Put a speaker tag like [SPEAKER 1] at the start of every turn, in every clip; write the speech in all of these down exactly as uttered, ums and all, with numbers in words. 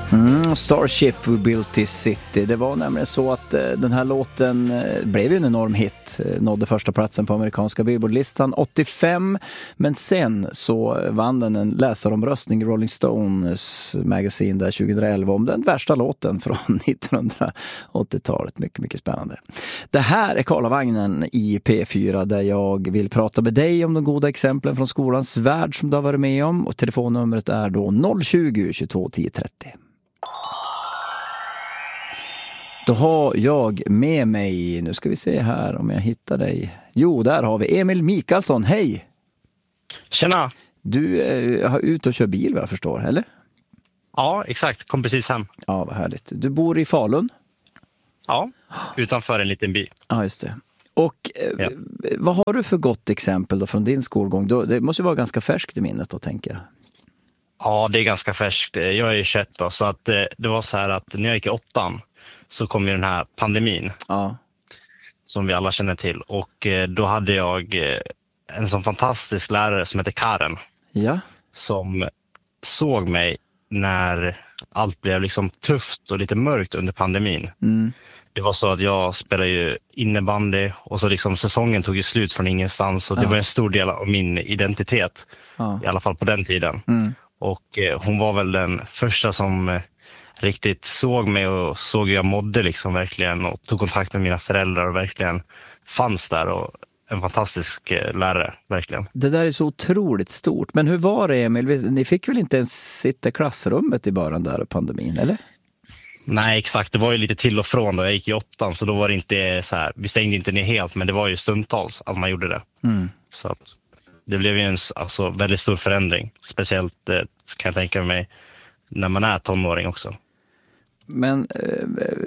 [SPEAKER 1] Mm, Starship We Built This City. Det var nämligen så att eh, den här låten eh, blev ju en enorm hit. Eh, nådde första platsen på amerikanska Billboard-listan åttiofem. Men sen så vann den en läsaromröstning i Rolling Stones Magazine där tjugoelva om den värsta låten från nittonhundraåttiotalet. Mycket, mycket spännande. Det här är Karlavagnen i P fyra där jag vill prata med dig om de goda exemplen från skolans värld som du har varit med om. Och telefonnumret är då noll tjugo, tjugotvå, tio trettio. Då har jag med mig, nu ska vi se här om jag hittar dig. Jo, där har vi Emil Mikaelsson, hej!
[SPEAKER 2] Tjena!
[SPEAKER 1] Du är eh, ute och kör bil vad jag förstår, eller?
[SPEAKER 2] Ja, exakt. Kom precis hem.
[SPEAKER 1] Ja, vad härligt. Du bor i Falun?
[SPEAKER 2] Ja, utanför en liten by.
[SPEAKER 1] Ja, just det. Och eh,
[SPEAKER 2] Ja.
[SPEAKER 1] vad har du för gott exempel då från din skolgång? Då, det måste ju vara ganska färskt i minnet då, tänker jag.
[SPEAKER 2] Ja, det är ganska färskt. Jag är tjugoett då, så att eh, det var så här att när jag gick i åttan så kom ju den här pandemin
[SPEAKER 1] Ja.
[SPEAKER 2] som vi alla känner till. Och eh, då hade jag eh, en sån fantastisk lärare som heter Karen
[SPEAKER 1] Ja.
[SPEAKER 2] som såg mig när allt blev liksom tufft och lite mörkt under pandemin.
[SPEAKER 1] Mm.
[SPEAKER 2] Det var så att jag spelade ju innebandy och så liksom säsongen tog ju slut från ingenstans och det
[SPEAKER 1] Ja.
[SPEAKER 2] var en stor del av min identitet,
[SPEAKER 1] Ja.
[SPEAKER 2] i alla fall på den tiden.
[SPEAKER 1] Mm.
[SPEAKER 2] Och eh, hon var väl den första som eh, riktigt såg mig och såg hur jag mådde liksom verkligen och tog kontakt med mina föräldrar och verkligen fanns där och en fantastisk eh, lärare, verkligen.
[SPEAKER 1] Det där är så otroligt stort. Men hur var det, Emil? Ni fick väl inte ens sitta i klassrummet i början där av pandemin, eller?
[SPEAKER 2] Nej, exakt. Det var ju lite till och från då. Jag gick i åttan så då var det inte så här, vi stängde inte ner helt men det var ju stundtals att man gjorde det.
[SPEAKER 1] Mm.
[SPEAKER 2] Så att det blev ju en alltså, väldigt stor förändring. Speciellt eh, kan jag tänka mig när man är tonåring också.
[SPEAKER 1] Men eh,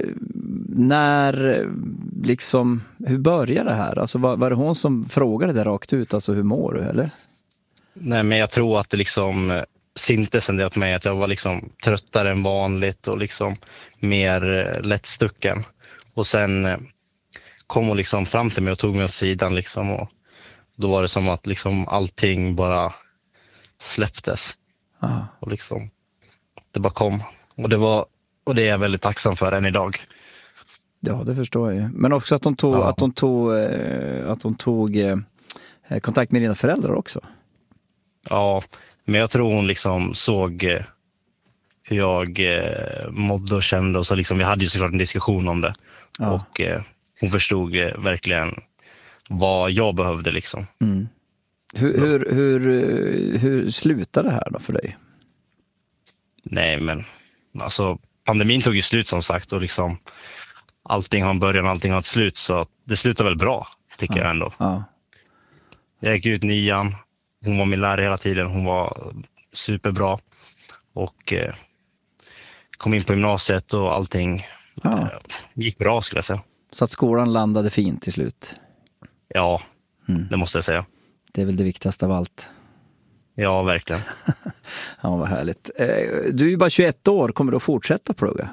[SPEAKER 1] när liksom, hur började det här? Alltså var, var det hon som frågade det rakt ut, alltså hur mår du, eller?
[SPEAKER 2] Nej, men jag tror att det liksom eh, syntes en del på mig att jag var liksom tröttare än vanligt och liksom mer eh, lättstucken. Och sen eh, kom hon liksom fram till mig och tog mig åt sidan liksom och då var det som att liksom allting bara släpptes.
[SPEAKER 1] Aha.
[SPEAKER 2] Och liksom det bara kom. Och det var och det är jag väldigt tacksam för än idag.
[SPEAKER 1] Ja, det förstår jag ju. Men också att hon tog,
[SPEAKER 2] Ja.
[SPEAKER 1] att hon tog, eh, att hon tog eh, kontakt med dina föräldrar också.
[SPEAKER 2] Ja, men jag tror hon liksom såg eh, hur jag eh, mådde och kände och så liksom vi hade ju såklart en diskussion om det.
[SPEAKER 1] Ja.
[SPEAKER 2] Och eh, hon förstod eh, verkligen vad jag behövde liksom.
[SPEAKER 1] Mm. Hur, hur, hur, eh, hur slutade det här då för dig?
[SPEAKER 2] Nej, men alltså pandemin tog ju slut som sagt och liksom allting har en början, allting har ett slut så det slutar väl bra tycker
[SPEAKER 1] Ja.
[SPEAKER 2] jag ändå.
[SPEAKER 1] Ja.
[SPEAKER 2] Jag gick ut nian, hon var min lärare hela tiden, hon var superbra och eh, kom in på gymnasiet och allting
[SPEAKER 1] Ja.
[SPEAKER 2] eh, gick bra skulle jag säga.
[SPEAKER 1] Så att skolan landade fint till slut.
[SPEAKER 2] Ja,
[SPEAKER 1] Mm.
[SPEAKER 2] det måste jag säga.
[SPEAKER 1] Det är väl det viktigaste av allt.
[SPEAKER 2] Ja, verkligen.
[SPEAKER 1] Ja, vad härligt. Eh, Du är ju bara tjugoett år, kommer du att fortsätta plugga?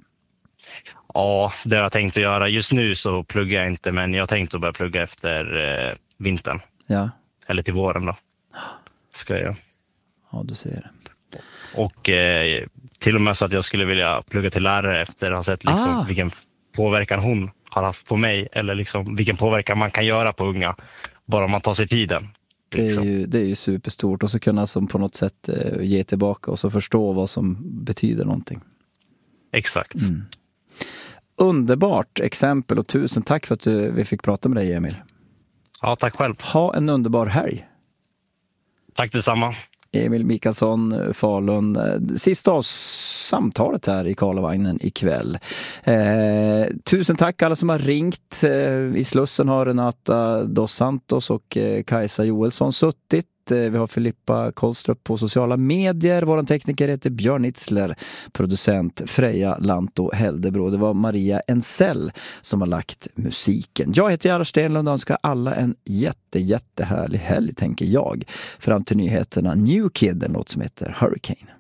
[SPEAKER 2] Ja, det har jag tänkt att göra. Just nu så pluggar jag inte, men jag har tänkt att börja plugga efter eh, vintern.
[SPEAKER 1] Ja.
[SPEAKER 2] Eller till våren då. Ska jag göra.
[SPEAKER 1] Ja, du ser.
[SPEAKER 2] Och eh, till och med så att jag skulle vilja plugga till lärare efter att ha sett liksom,
[SPEAKER 1] Ah.
[SPEAKER 2] vilken påverkan hon har haft på mig. Eller liksom, vilken påverkan man kan göra på unga. Bara om man tar sig tiden.
[SPEAKER 1] Det är,
[SPEAKER 2] Liksom.
[SPEAKER 1] ju, det är ju superstort. Och så kunna som på något sätt eh, ge tillbaka och så förstå vad som betyder någonting.
[SPEAKER 2] Exakt.
[SPEAKER 1] Mm. Underbart exempel och tusen tack för att du, vi fick prata med dig, Emil.
[SPEAKER 2] Ja, tack själv.
[SPEAKER 1] Ha en underbar helg.
[SPEAKER 2] Tack detsamma.
[SPEAKER 1] Emil Mikaelsson, Falun. Sista av samtalet här i Karlavagnen ikväll. Eh, tusen tack alla som har ringt. Eh, I Slussen har Renata Dos Santos och eh, Kajsa Joelsson suttit. Eh, vi har Filippa Kollstrup på sociala medier. Vår tekniker heter Björn Itzler. Producent Freja Lanto Heldebro. Det var Maria Ensell som har lagt musiken. Jag heter Gerhard Stenlund och önskar alla en jätte, jättehärlig helg, tänker jag. Fram till nyheterna New Kid, en låt som heter Hurricane.